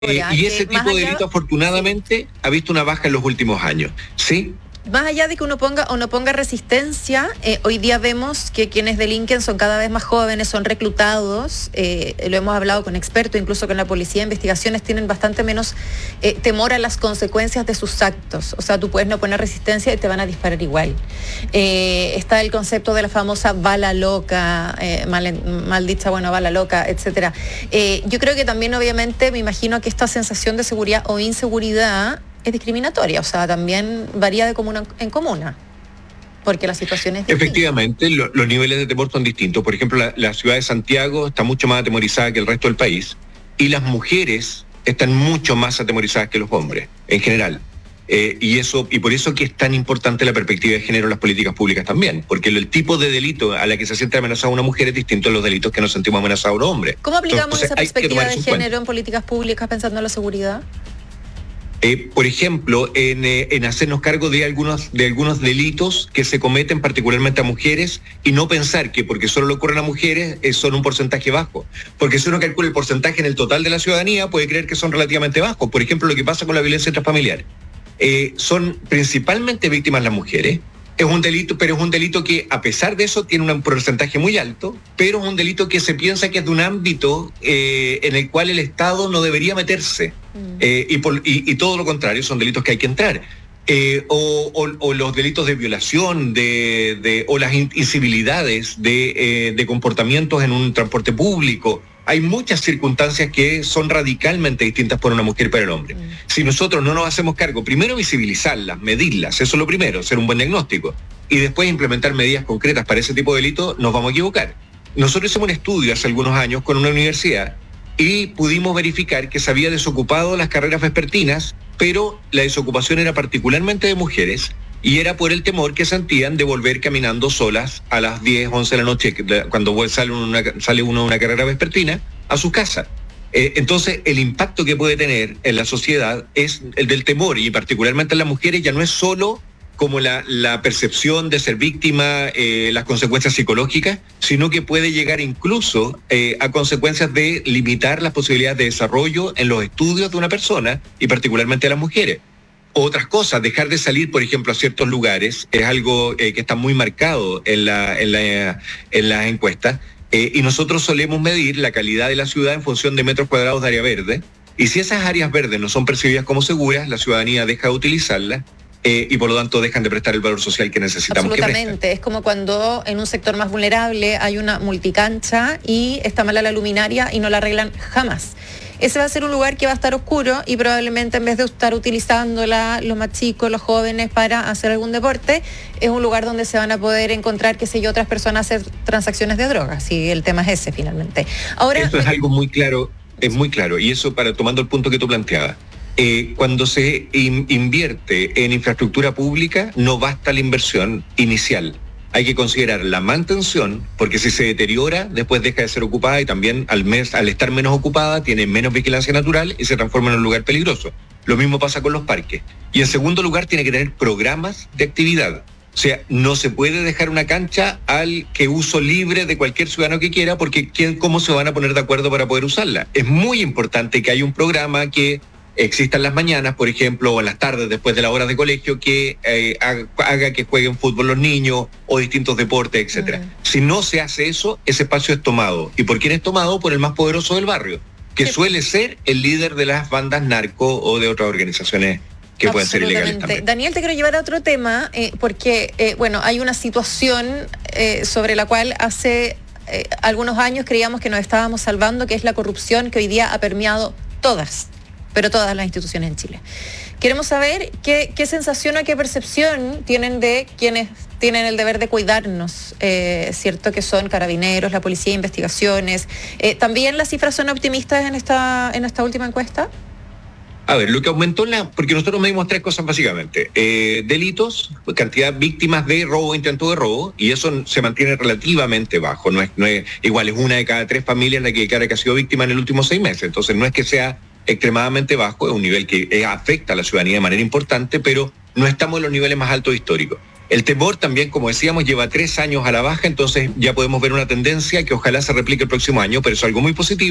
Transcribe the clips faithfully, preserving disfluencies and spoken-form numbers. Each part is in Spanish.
Eh, y ese tipo de delito, afortunadamente, ha visto una baja en los últimos años, ¿sí? Más allá de que uno ponga o no ponga resistencia, eh, hoy día vemos que quienes delinquen son cada vez más jóvenes, son reclutados, eh, lo hemos hablado con expertos, incluso con la policía, investigaciones tienen bastante menos eh, temor a las consecuencias de sus actos. O sea, tú puedes no poner resistencia y te van a disparar igual. Eh, está el concepto de la famosa bala loca, eh, mal, mal dicha, bueno, bala loca, etcétera. Eh, yo creo que también, obviamente, me imagino que esta sensación de seguridad o inseguridad es discriminatoria, o sea, también varía de comuna en comuna, porque la situación es distinta. Efectivamente, lo, los niveles de temor son distintos. Por ejemplo, la, la ciudad de Santiago está mucho más atemorizada que el resto del país, y las mujeres están mucho más atemorizadas que los hombres, en general. Eh, y eso y por eso que es tan importante la perspectiva de género en las políticas públicas también, porque el, el tipo de delito a la que se siente amenazada una mujer es distinto a los delitos que nos sentimos amenazados los hombres. ¿Cómo aplicamos Entonces, esa perspectiva de género en políticas públicas pensando en la seguridad? Eh, por ejemplo, en, eh, en hacernos cargo de algunos, de algunos delitos que se cometen particularmente a mujeres y no pensar que porque solo le ocurren a mujeres eh, son un porcentaje bajo. Porque si uno calcula el porcentaje en el total de la ciudadanía puede creer que son relativamente bajos. Por ejemplo, lo que pasa con la violencia intrafamiliar. Eh, son principalmente víctimas las mujeres. Es un delito, pero es un delito que a pesar de eso tiene un porcentaje muy alto, pero es un delito que se piensa que es de un ámbito eh, en el cual el Estado no debería meterse. Mm. Eh, y, por, y, y todo lo contrario, son delitos que hay que entrar. Eh, o, o, o los delitos de violación, de, de, o las incivilidades de, eh, de comportamientos en un transporte público. Hay muchas circunstancias que son radicalmente distintas por una mujer y para el hombre. Mm. Si nosotros no nos hacemos cargo, primero visibilizarlas, medirlas, eso es lo primero, hacer un buen diagnóstico, y después implementar medidas concretas para ese tipo de delitos, nos vamos a equivocar. Nosotros hicimos un estudio hace algunos años con una universidad y pudimos verificar que se había desocupado las carreras vespertinas, pero la desocupación era particularmente de mujeres, y era por el temor que sentían de volver caminando solas a las diez, once de la noche, cuando sale, una, sale uno de una carrera vespertina, a su casa. Eh, entonces, el impacto que puede tener en la sociedad es el del temor, y particularmente en las mujeres ya no es solo como la, la percepción de ser víctima, eh, las consecuencias psicológicas, sino que puede llegar incluso eh, a consecuencias de limitar las posibilidades de desarrollo en los estudios de una persona, y particularmente a las mujeres. Otras cosas, dejar de salir, por ejemplo, a ciertos lugares, es algo eh, que está muy marcado en, la, en, la, en las encuestas, eh, y nosotros solemos medir la calidad de la ciudad en función de metros cuadrados de área verde, y si esas áreas verdes no son percibidas como seguras, la ciudadanía deja de utilizarlas, eh, y por lo tanto dejan de prestar el valor social que necesitamos. Absolutamente, es como cuando en un sector más vulnerable hay una multicancha y está mala la luminaria y no la arreglan jamás. Ese va a ser un lugar que va a estar oscuro y probablemente en vez de estar utilizándola los más chicos, los jóvenes para hacer algún deporte, es un lugar donde se van a poder encontrar, qué sé yo, otras personas hacer transacciones de drogas, si el tema es ese finalmente. Ahora, eso es algo muy claro, es muy claro, y eso para tomando el punto que tú planteabas. Eh, cuando se in, invierte en infraestructura pública, no basta la inversión inicial. Hay que considerar la mantención, porque si se deteriora, después deja de ser ocupada, y también al, mes, al estar menos ocupada, tiene menos vigilancia natural y se transforma en un lugar peligroso. Lo mismo pasa con los parques. Y en segundo lugar, tiene que tener programas de actividad. O sea, no se puede dejar una cancha al que uso libre de cualquier ciudadano que quiera, porque ¿quién, ¿cómo se van a poner de acuerdo para poder usarla? Es muy importante que haya un programa que existan las mañanas, por ejemplo, o en las tardes después de las horas de colegio, que eh, haga que jueguen fútbol los niños o distintos deportes, etcétera. Uh-huh. Si no se hace eso, ese espacio es tomado. ¿Y por quién es tomado? Por el más poderoso del barrio, que sí, suele ser el líder de las bandas narco o de otras organizaciones que pueden ser ilegales también. Daniel, te quiero llevar a otro tema, eh, porque, eh, bueno, hay una situación eh, sobre la cual hace eh, algunos años creíamos que nos estábamos salvando, que es la corrupción que hoy día ha permeado todas pero todas las instituciones en Chile. Queremos saber qué, qué sensación o qué percepción tienen de quienes tienen el deber de cuidarnos, eh, cierto que son carabineros, la policía, investigaciones. Eh, ¿También las cifras son optimistas en esta, en esta última encuesta? A ver, lo que aumentó la... Porque nosotros medimos tres cosas básicamente. Eh, delitos, cantidad de víctimas de robo, intento de robo, y eso se mantiene relativamente bajo. No es, no es igual, es una de cada tres familias la que declara que ha sido víctima en el último seis meses. Entonces no es que sea extremadamente bajo, es un nivel que eh, afecta a la ciudadanía de manera importante, pero no estamos en los niveles más altos históricos. El temor también, como decíamos, lleva tres años a la baja, entonces ya podemos ver una tendencia que ojalá se replique el próximo año, pero eso es algo muy positivo,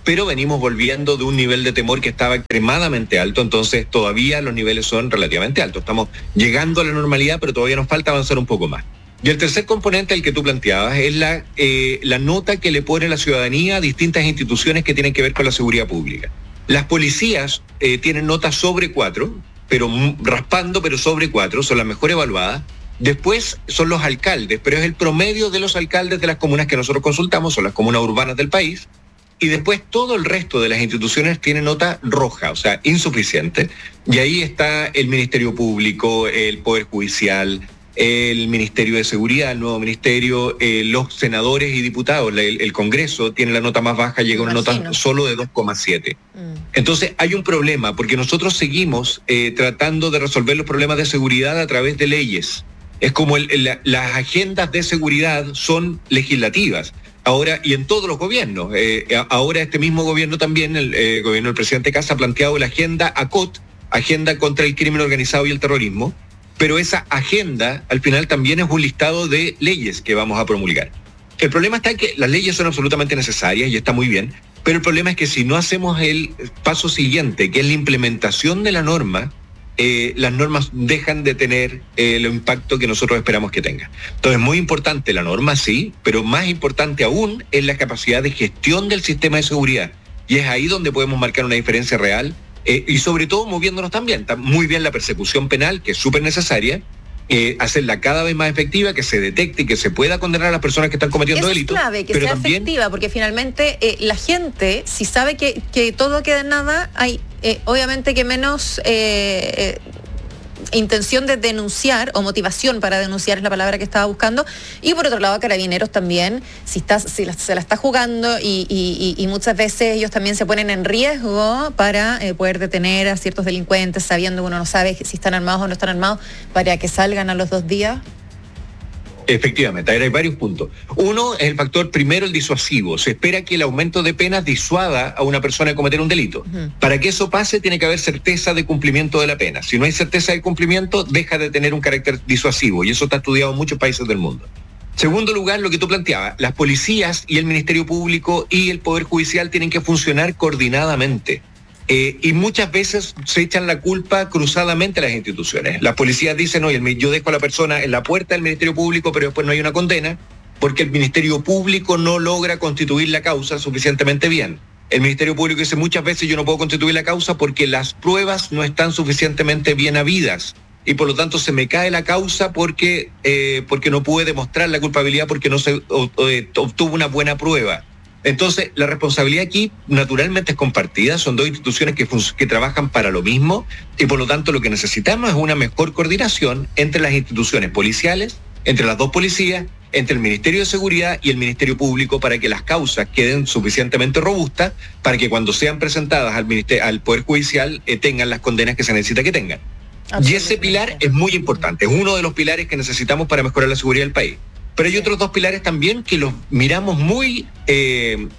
pero venimos volviendo de un nivel de temor que estaba extremadamente alto, entonces todavía los niveles son relativamente altos. Estamos llegando a la normalidad, pero todavía nos falta avanzar un poco más. Y el tercer componente, el que tú planteabas, es la, eh, la nota que le pone la ciudadanía a distintas instituciones que tienen que ver con la seguridad pública. Las policías eh, tienen notas sobre cuatro, pero raspando, pero sobre cuatro, son las mejor evaluadas. Después son los alcaldes, pero es el promedio de los alcaldes de las comunas que nosotros consultamos, son las comunas urbanas del país. Y después todo el resto de las instituciones tiene nota roja, o sea, insuficiente. Y ahí está el Ministerio Público, el Poder Judicial, el Ministerio de Seguridad, el nuevo ministerio, eh, los senadores y diputados. El, el Congreso tiene la nota más baja, llega a una nota solo de dos coma siete. Mm. Entonces hay un problema, porque nosotros seguimos eh, tratando de resolver los problemas de seguridad a través de leyes. Es como el, el, las agendas de seguridad son legislativas. Ahora, y en todos los gobiernos, eh, ahora este mismo gobierno también, el eh, gobierno del presidente Kast, ha planteado la agenda A C O T, Agenda contra el Crimen Organizado y el Terrorismo, pero esa agenda al final también es un listado de leyes que vamos a promulgar. El problema está en que las leyes son absolutamente necesarias y está muy bien, pero el problema es que si no hacemos el paso siguiente, que es la implementación de la norma, Eh, las normas dejan de tener eh, el impacto que nosotros esperamos que tengan. Entonces, muy importante la norma, sí, pero más importante aún es la capacidad de gestión del sistema de seguridad. Y es ahí donde podemos marcar una diferencia real eh, y sobre todo moviéndonos también. Está muy bien la persecución penal, que es súper necesaria, eh, hacerla cada vez más efectiva, que se detecte y que se pueda condenar a las personas que están cometiendo Eso delitos. Es clave, que pero sea también efectiva, porque finalmente eh, la gente, si sabe que, que todo queda en nada, hay eh, obviamente que menos eh, eh, intención de denunciar, o motivación para denunciar es la palabra que estaba buscando, y por otro lado Carabineros también, si, está, si la, se la está jugando y, y, y muchas veces ellos también se ponen en riesgo para eh, poder detener a ciertos delincuentes, sabiendo que uno no sabe si están armados o no están armados, para que salgan a los dos días. Efectivamente, hay varios puntos. Uno es el factor primero, el disuasivo. Se espera que el aumento de penas disuada a una persona de cometer un delito. Uh-huh. Para que eso pase tiene que haber certeza de cumplimiento de la pena. Si no hay certeza de cumplimiento, deja de tener un carácter disuasivo, y eso está estudiado en muchos países del mundo. Segundo lugar, lo que tú planteabas, las policías y el Ministerio Público y el Poder Judicial tienen que funcionar coordinadamente. Eh, y muchas veces se echan la culpa cruzadamente a las instituciones. Las policías dicen, oye, yo dejo a la persona en la puerta del Ministerio Público, pero después no hay una condena, porque el Ministerio Público no logra constituir la causa suficientemente bien. El Ministerio Público dice muchas veces, yo no puedo constituir la causa porque las pruebas no están suficientemente bien habidas, y por lo tanto se me cae la causa porque, eh, porque no pude demostrar la culpabilidad, porque no se o, o, obtuvo una buena prueba. Entonces, la responsabilidad aquí naturalmente es compartida, son dos instituciones que, que trabajan para lo mismo, y por lo tanto lo que necesitamos es una mejor coordinación entre las instituciones policiales, entre las dos policías, entre el Ministerio de Seguridad y el Ministerio Público, para que las causas queden suficientemente robustas, para que cuando sean presentadas al, ministerio, al Poder Judicial eh, tengan las condenas que se necesita que tengan. Y ese pilar es muy importante, es uno de los pilares que necesitamos para mejorar la seguridad del país. Pero hay sí. otros dos pilares también que los miramos muy eh,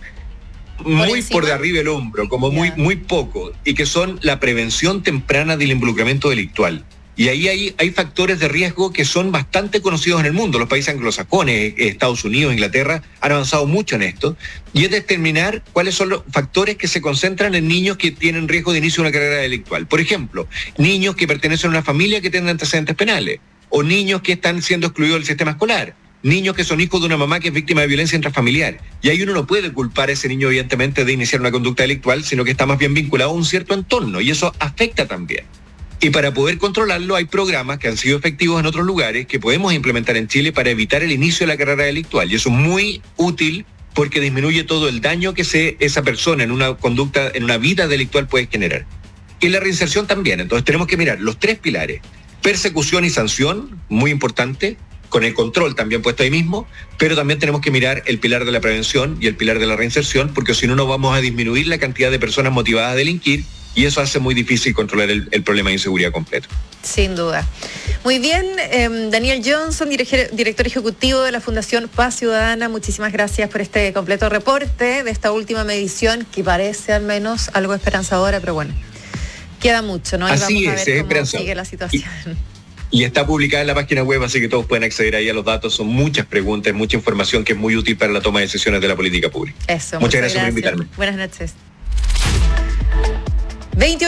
muy por, por de arriba el hombro, como yeah. muy, muy poco, y que son la prevención temprana del involucramiento delictual. Y ahí hay, hay factores de riesgo que son bastante conocidos en el mundo. Los países anglosajones, Estados Unidos, Inglaterra, han avanzado mucho en esto. Y es determinar cuáles son los factores que se concentran en niños que tienen riesgo de inicio de una carrera delictual. Por ejemplo, niños que pertenecen a una familia que tienen antecedentes penales, o niños que están siendo excluidos del sistema escolar, niños que son hijos de una mamá que es víctima de violencia intrafamiliar. Y ahí uno no puede culpar a ese niño, evidentemente, de iniciar una conducta delictual, sino que está más bien vinculado a un cierto entorno, y eso afecta también. Y para poder controlarlo hay programas que han sido efectivos en otros lugares que podemos implementar en Chile para evitar el inicio de la carrera delictual. Y eso es muy útil porque disminuye todo el daño que se, esa persona en una conducta, en una vida delictual puede generar. Y la reinserción también. Entonces tenemos que mirar los tres pilares. Persecución y sanción, muy importante, con el control también puesto ahí mismo, pero también tenemos que mirar el pilar de la prevención y el pilar de la reinserción, porque si no, no vamos a disminuir la cantidad de personas motivadas a delinquir, y eso hace muy difícil controlar el, el problema de inseguridad completo. Sin duda. Muy bien, eh, Daniel Johnson, director, director ejecutivo de la Fundación Paz Ciudadana, muchísimas gracias por este completo reporte de esta última medición, que parece al menos algo esperanzadora, pero bueno, queda mucho, ¿no? Y Así vamos es, a ver es cómo sigue la situación. y está publicada en la página web, así que todos pueden acceder ahí a los datos. Son muchas preguntas, mucha información que es muy útil para la toma de decisiones de la política pública. Eso, muchas, muchas gracias, gracias por invitarme. Buenas noches.